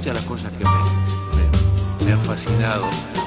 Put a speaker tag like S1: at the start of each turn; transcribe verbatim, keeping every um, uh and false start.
S1: muchas de las cosas que me, me- me han fascinado